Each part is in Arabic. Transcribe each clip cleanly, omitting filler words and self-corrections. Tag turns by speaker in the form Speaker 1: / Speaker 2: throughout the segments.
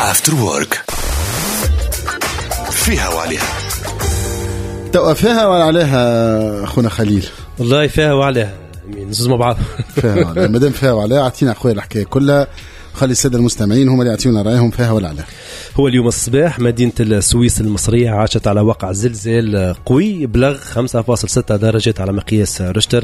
Speaker 1: After Work فيها وعليها.
Speaker 2: فيها وعليها أخونا خليل.
Speaker 3: والله فيها وعليها نزوز مع بعض.
Speaker 2: فيها وعليها مادام فيها وعليها أعطينا أخويا الحكاية كلها، خلي السادة المستمعين هم اللي يعطيونا رأيهم فيها ولا عليها.
Speaker 3: هو اليوم الصباح مدينة السويس المصرية عاشت على وقع زلزال قوي بلغ 5.6 درجات على مقياس ريشتر.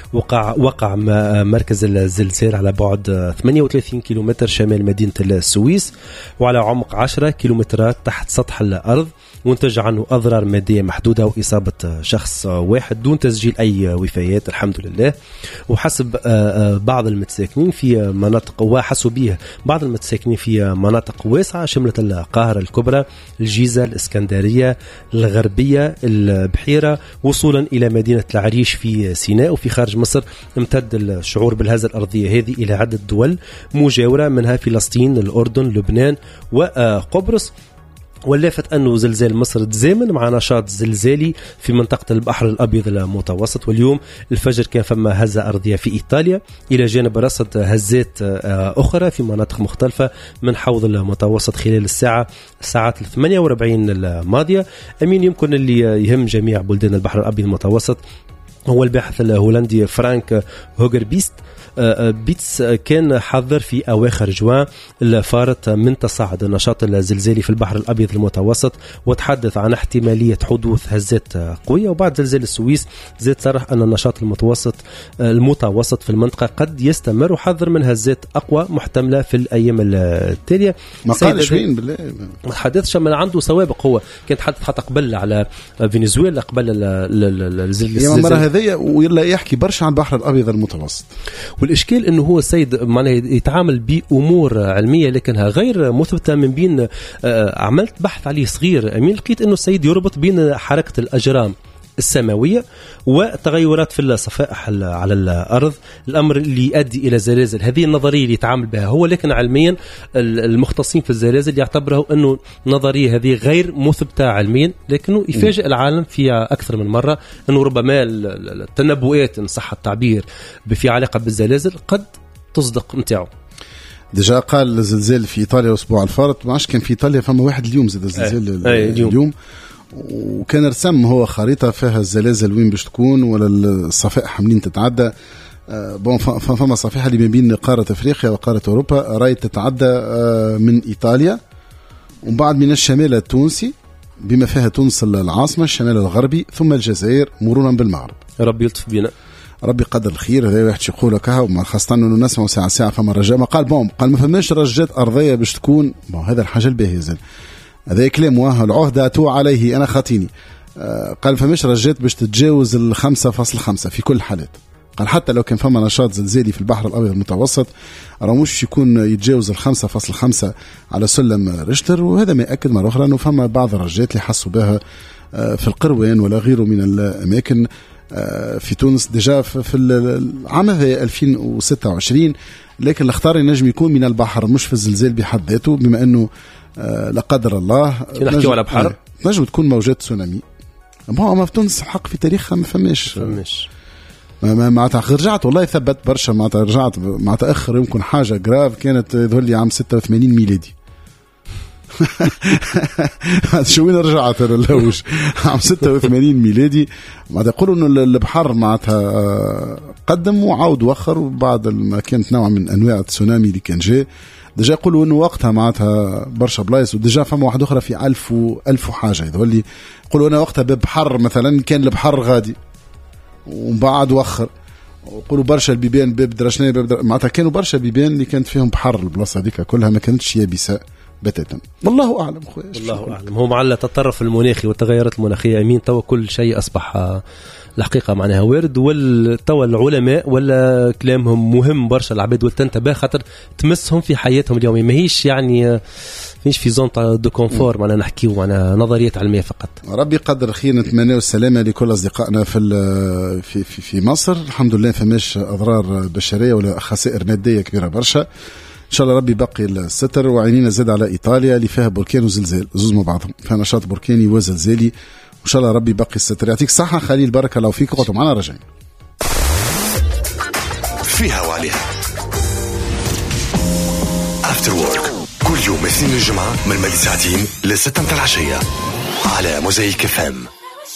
Speaker 3: وقع مركز الزلزال على بعد 38 كيلومتر شمال مدينة السويس وعلى عمق 10 كيلومترات تحت سطح الأرض، وانتج عنه أضرار مادية محدودة وإصابة شخص واحد دون تسجيل أي وفيات الحمد لله. وحسب بعض المتساكنين في مناطق وحسوا به بعض المتساكنين في مناطق واسعة شملت القاهرة الكبرى، الجيزة، الإسكندرية، الغربية، البحيرة، وصولا إلى مدينة العريش في سيناء. وفي خارج مصر امتد الشعور بالهزة الأرضية هذه إلى عدة دول مجاورة منها فلسطين، الأردن، لبنان وقبرص. واللافت أنه زلزال مصر تزامن مع نشاط زلزالي في منطقة البحر الأبيض المتوسط. واليوم الفجر كان فما هزة أرضية في إيطاليا إلى جانب رصد هزات أخرى في مناطق مختلفة من حوض المتوسط خلال الساعات 48 الماضية. أمين يمكن اللي يهم جميع بلدان البحر الأبيض المتوسط هو الباحث الهولندي فرانك هوغربيست بيتس كان حذر في أواخر جوان الفارط من تصاعد النشاط الزلزالي في البحر الأبيض المتوسط، وتحدث عن احتمالية حدوث هزات قوية. وبعد زلزال السويس زاد صرح أن النشاط المتوسط في المنطقة قد يستمر، وحذر من هزات أقوى محتملة في الأيام التالية.
Speaker 2: ما قالش وين بالله،
Speaker 3: ما تحدثش من عنده سوابق، هو كان تحدث حتى قبل على فنزويلا قبل الزلزال
Speaker 2: مرة هذية، ويلا يحكي برشا عن البحر الأبيض المتوسط.
Speaker 3: والإشكال أنه هو السيد معناه يتعامل بأمور علمية لكنها غير مثبتة. من بين عملت بحث عليه صغير أمين، لقيت أنه السيد يربط بين حركة الأجرام السماوية وتغيرات في الصفائح على الأرض، الأمر اللي يؤدي إلى زلازل. هذه النظرية اللي يتعامل بها هو، لكن علميا المختصين في الزلازل يعتبره أنه النظرية هذه غير مثبتة علميا، لكنه يفاجئ العالم فيها أكثر من مرة أنه ربما التنبؤات إن صح التعبير في علاقة بالزلازل قد تصدق متاعه.
Speaker 2: ديجا قال الزلزال في إيطاليا الأسبوع الفارط، ما عادش كان في إيطاليا فما واحد اليوم زاد الزلزال اليوم، وكان رسم هو خريطة فيها الزلازل وين باش تكون ولا الصفائح منين تتعدى. فما صفيحة اللي ما بين قارة أفريقيا وقارة أوروبا راي تتعدى من إيطاليا، ومن بعد من الشمال التونسي بما فيها تونس العاصمة، الشمال الغربي، ثم الجزائر مرورا بالمغرب.
Speaker 3: ربي يلطف بنا، ربي
Speaker 2: قدر الخير. هذا واحد يقول كها، وما خاصة انه نسمع ساعة فما رجاء. ما قال ما فماش رجات أرضية باش تكون هذا الحاجة الباهية. هذا كلام العهدة تو عليه أنا خاطيني. قال فماش رجات باش تتجاوز 5.5 في كل حالات. قال حتى لو كان فما نشاط زلزالي في البحر الأبيض المتوسط رموش يكون يتجاوز 5.5 على سلم ريشتر. وهذا ما يأكد مرة أخرى أنه فما بعض الرجات اللي حسوا بها في القروان ولا غيره من الأماكن في تونس ديجا في العام 2026. لكن الاختار ينجم يكون من البحر مش في الزلزال بحد ذاته، بما أنه لا قدر الله
Speaker 3: نحكي على بحر
Speaker 2: نجم تكون موجات تسونامي. ما في تونس حق في تاريخها ما فماش معناتها رجعت والله ثبت برشا، معناتها رجعت مع تأخر يمكن حاجة جراف كانت يظهر لي عام 86 ميلادي. شو وين رجعت اللوش عام 86 ميلادي. معناتها يقولوا انه البحر معناتها قدم وعاود وخر، وبعد ما كانت نوع من انواع التسونامي اللي كان جاء ديجا يقولوا انه وقتها معناتها برشا بلايص، وديجا فما واحد اخرى في 1000 حاجه يظهر لي. يقولوا انا وقتها ببحر مثلا كان البحر غادي ومن بعد وخر. يقولوا برشا البيبان باب درشناي معناتها كانوا برشا بيبان اللي كانت فيهم بحر، البلاصه هذيك كلها ما كانتش يابسه بتاتا. والله اعلم خويا،
Speaker 3: الله اعلم. هو مع التطرف المناخي والتغيرات المناخيه امين توا كل شيء اصبح الحقيقه معناها وارد، والتوا العلماء ولا كلامهم مهم برشا العباد والتنتبه خاطر تمسهم في حياتهم اليوميه، ماهيش يعني فيش في زون دو كونفور معنا نحكيو معنا نظريات علميه فقط.
Speaker 2: ربي قدر خير. نتمنى السلامه لكل اصدقائنا في مصر. الحمد لله فماش اضرار بشريه ولا خسائر ماديه كبيره برشا. ان شاء الله ربي بقي الستر. وعينينا زاد على ايطاليا اللي فيها بركان وزلزال زوز مع بعضهم، فيها نشاط بركاني وزلزالي. ان شاء الله ربي بقي الستر. يعطيك الصحه خليل، بارك الله فيك. قطوا معنا رجعين
Speaker 1: فيها وعليها. After Work كل يوم اثنين الجمعة من مدى ساعتين ل6 متاع العشية على موزايك FM.